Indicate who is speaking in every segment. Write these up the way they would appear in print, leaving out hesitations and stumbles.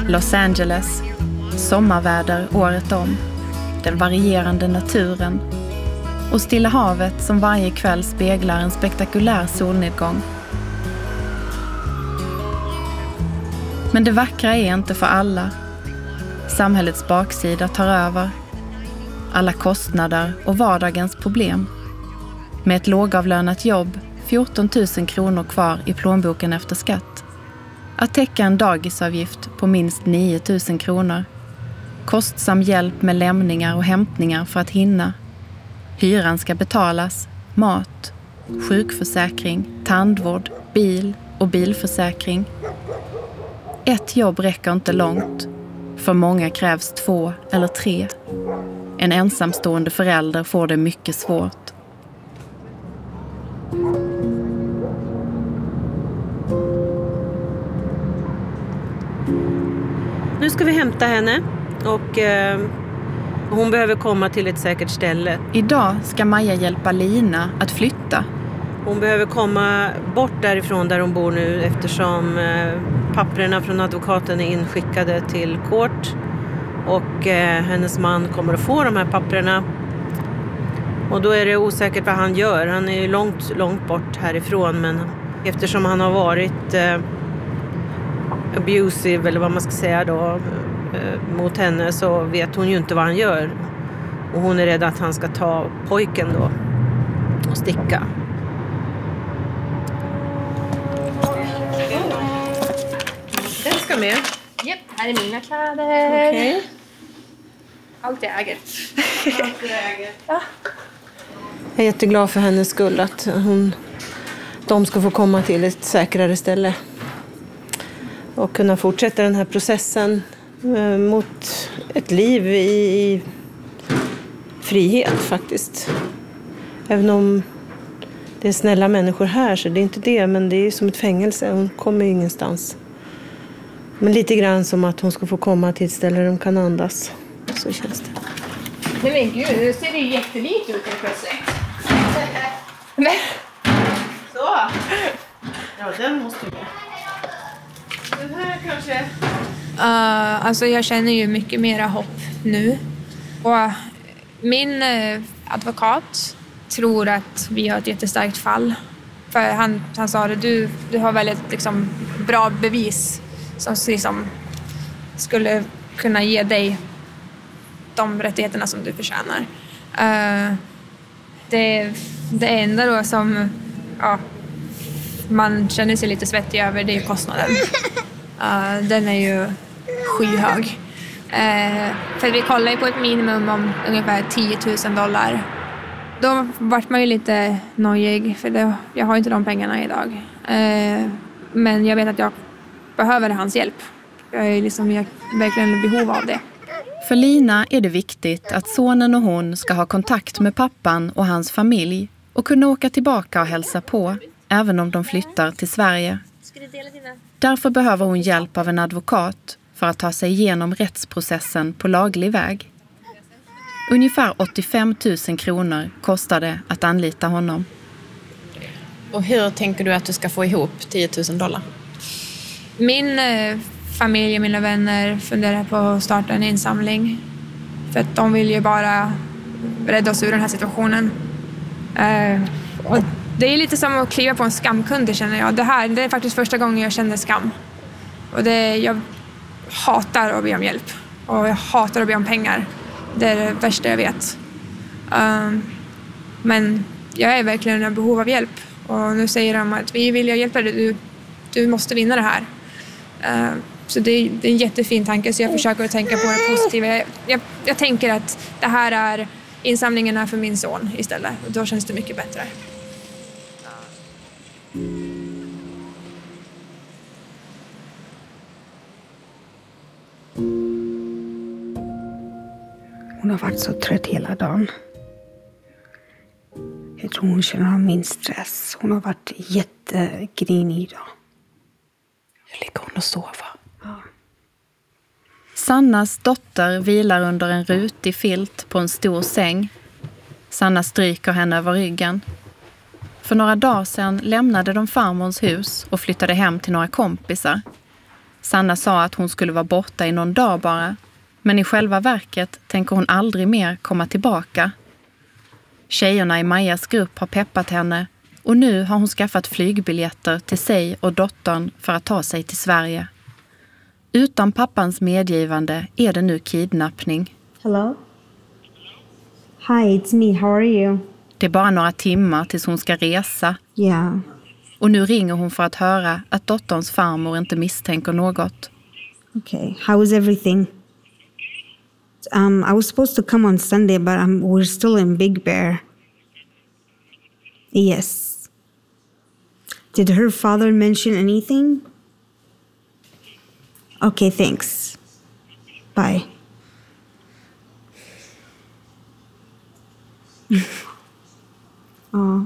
Speaker 1: Los Angeles, sommarväder året om, den varierande naturen och Stilla havet som varje kväll speglar en spektakulär solnedgång. Men det vackra är inte för alla. Samhällets baksida tar över. Alla kostnader och vardagens problem. Med ett lågavlönat jobb, 14 000 kronor kvar i plånboken efter skatt. Att täcka en dagisavgift på minst 9 000 kronor. Kostsam hjälp med lämningar och hämtningar för att hinna. Hyran ska betalas, mat, sjukförsäkring, tandvård, bil och bilförsäkring. Ett jobb räcker inte långt. För många krävs 2 eller 3. En ensamstående förälder får det mycket svårt.
Speaker 2: Nu ska vi hämta henne och hon behöver komma till ett säkert ställe.
Speaker 1: Idag ska Maja hjälpa Lina att flytta.
Speaker 2: Hon behöver komma bort därifrån där hon bor nu eftersom papperna från advokaten är inskickade till court. Och hennes man kommer att få de här papperna. Och då är det osäkert vad han gör. Han är ju långt bort härifrån. Men eftersom han har varit abusive eller vad man ska säga då mot henne så vet hon ju inte vad han gör. Och hon är rädd att han ska ta pojken då och sticka. Den ska med.
Speaker 3: Japp, här är mina kläder.
Speaker 2: Okej.
Speaker 3: Allt jag äger.
Speaker 2: Ja. Jag är jätteglad för hennes skull att de ska få komma till ett säkrare ställe. Och kunna fortsätta den här processen mot ett liv i frihet faktiskt. Även om det är snälla människor här så det är inte det. Men det är som ett fängelse. Hon kommer ju ingenstans. Men lite grann som att hon ska få komma till ett ställe där de kan andas. Så känns det.
Speaker 3: Nej men gud, nu ser det ju jättelikt ut helt plötsligt. Men.
Speaker 2: Så. Ja, den måste med. Den här kanske.
Speaker 3: Alltså jag känner ju mycket mera hopp nu. Och min advokat tror att vi har ett jättestarkt fall. För han sa det, du har väldigt liksom, bra bevis som liksom, skulle kunna ge dig de rättigheterna som du förtjänar. Det enda då som man känner sig lite svettig över, det är kostnaden. Den är ju skyhög. För vi kollar ju på ett minimum om ungefär $10,000. Då vart man ju lite nojig för jag har inte de pengarna idag. Men jag vet att jag behöver hans hjälp. Jag är verkligen i behov av det.
Speaker 1: För Lina är det viktigt att sonen och hon ska ha kontakt med pappan och hans familj och kunna åka tillbaka och hälsa på, även om de flyttar till Sverige. Därför behöver hon hjälp av en advokat för att ta sig igenom rättsprocessen på laglig väg. Ungefär 85 000 kronor kostar det att anlita honom.
Speaker 4: Och hur tänker du att du ska få ihop $10,000?
Speaker 3: Min familj och mina vänner funderar på att starta en insamling. För att de vill ju bara rädda oss ur den här situationen. Och det är lite som att kliva på en skamkunde känner jag. Det är faktiskt första gången jag känner skam. Och jag hatar att be om hjälp. Och jag hatar att be om pengar. Det är det värsta jag vet. Men jag är verkligen i behov av hjälp. Och nu säger de att vi vill hjälpa dig. Du måste vinna det här. Så det är en jättefin tanke. Så jag försöker att tänka på det positiva. Jag tänker att det här är insamlingarna för min son istället. Och då känns det mycket bättre.
Speaker 5: Hon har varit så trött hela dagen. Jag tror hon känner av min stress. Hon har varit jättegrinig idag.
Speaker 4: Hur ligger hon och sover?
Speaker 5: Ja.
Speaker 1: Sannas dotter vilar under en rutig filt på en stor säng. Sanna stryker henne över ryggen. För några dagar sedan lämnade de farmors hus och flyttade hem till några kompisar. Sanna sa att hon skulle vara borta i någon dag bara, men i själva verket tänker hon aldrig mer komma tillbaka. Tjejerna i Majas grupp har peppat henne och nu har hon skaffat flygbiljetter till sig och dottern för att ta sig till Sverige. Utan pappans medgivande är det nu kidnappning.
Speaker 5: Hello? Hi, it's me. How are you?
Speaker 1: Det är bara några timmar tills hon ska resa.
Speaker 5: Yeah.
Speaker 1: Och nu ringer hon för att höra att dotterns farmor inte misstänker något.
Speaker 5: Okay. How is everything? I was supposed to come on Sunday, but we're still in Big Bear. Yes. Did her father mention anything? Okay, thanks. Bye. Ja.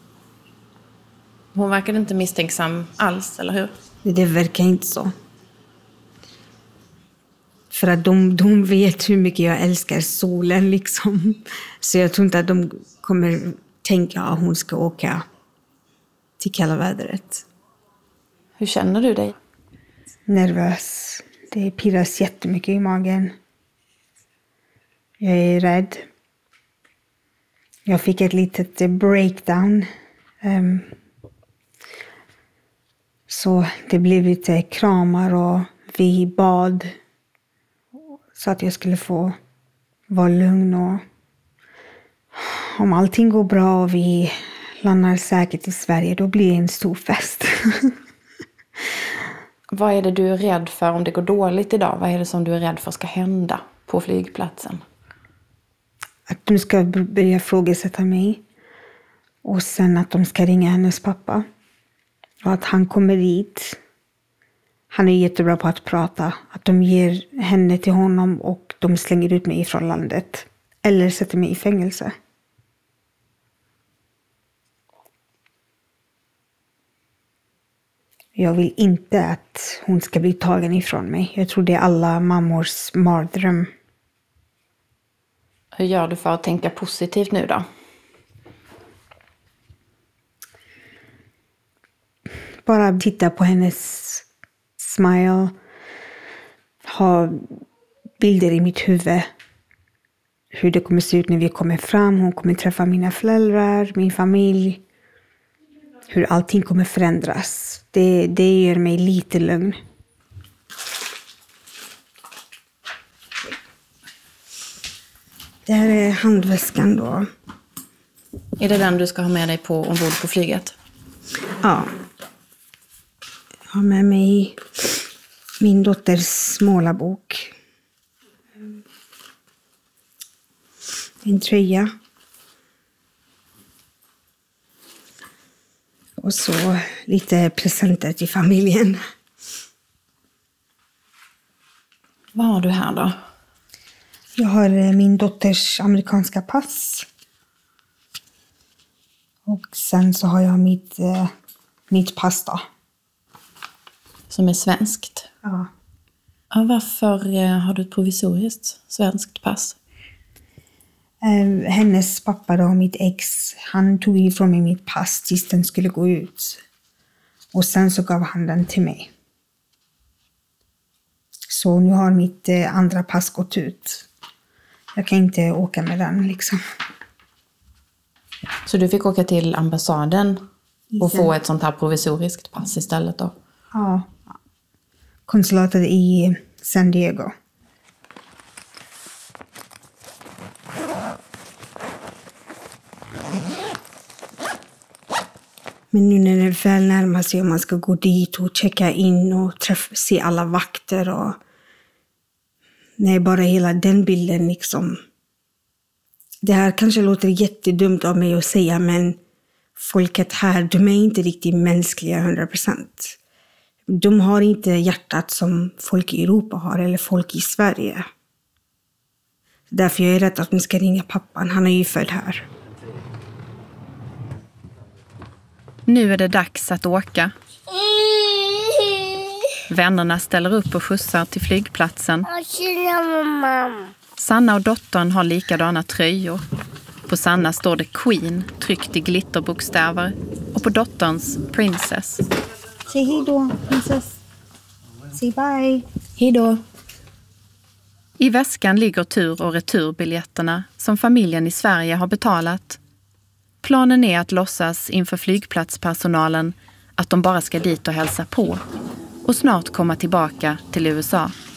Speaker 4: Hon verkar inte misstänksam alls, eller hur?
Speaker 5: Det verkar inte så. För att de vet hur mycket jag älskar solen liksom. Så jag tror inte att de kommer tänka att hon ska åka till kalla vädret.
Speaker 4: Hur känner du dig?
Speaker 5: Nervös. Det pirras jättemycket i magen. Jag är rädd. Jag fick ett litet breakdown. Så det blev lite kramar och vi bad. Så att jag skulle få vara lugn. Och om allting går bra och vi landar säkert i Sverige, då blir det en stor fest.
Speaker 4: Vad är det du är rädd för om det går dåligt idag? Vad är det som du är rädd för ska hända på flygplatsen?
Speaker 5: Att de ska börja frågasätta mig. Och sen att de ska ringa hennes pappa. Och att han kommer dit. Han är jättebra på att prata. Att de ger henne till honom och de slänger ut mig ifrån landet. Eller sätter mig i fängelse. Jag vill inte att hon ska bli tagen ifrån mig. Jag tror det är alla mammors mardröm.
Speaker 4: Hur gör du för att tänka positivt nu då?
Speaker 5: Bara titta på hennes smile. Ha bilder i mitt huvud. Hur det kommer se ut när vi kommer fram. Hon kommer träffa mina föräldrar, min familj. Hur allting kommer förändras. Det gör mig lite lugn. Det här är handväskan då.
Speaker 4: Är det den du ska ha med dig på ombord på flyget?
Speaker 5: Ja. Jag har med mig min dotters målarbok. En tröja. Och så lite presenter till familjen.
Speaker 4: Vad har du här då?
Speaker 5: Jag har min dotters amerikanska pass. Och sen så har jag mitt pass då.
Speaker 4: Som är svenskt?
Speaker 5: Ja.
Speaker 4: Ja, varför har du ett provisoriskt svenskt pass?
Speaker 5: Hennes pappa då, mitt ex, han tog ifrån mig mitt pass tills den skulle gå ut. Och sen så gav han den till mig. Så nu har mitt andra pass gått ut. Jag kan inte åka med den liksom.
Speaker 4: Så du fick åka till ambassaden och få ett sånt här provisoriskt pass istället då?
Speaker 5: Ja. Konsulatet i San Diego. Men nu när det väl närmar sig och man ska gå dit och checka in och se alla vakter och nej, bara hela den bilden liksom. Det här kanske låter jättedumt av mig att säga, men folket här, de är inte riktigt mänskliga 100%. De har inte hjärtat som folk i Europa har eller folk i Sverige. Därför jag är rädd att de ska ringa pappan. Han är ju född här.
Speaker 1: Nu är det dags att åka. Vännerna ställer upp och skjutsar till flygplatsen. Sanna och dottern har likadana tröjor. På Sanna står det Queen tryckt i glitterbokstäver och på dotterns Princess.
Speaker 5: Säg hej då, prinsess. Say bye.
Speaker 4: Hej då.
Speaker 1: I väskan ligger tur- och returbiljetterna som familjen i Sverige har betalat. Planen är att låtsas inför flygplatspersonalen att de bara ska dit och hälsa på och snart komma tillbaka till USA.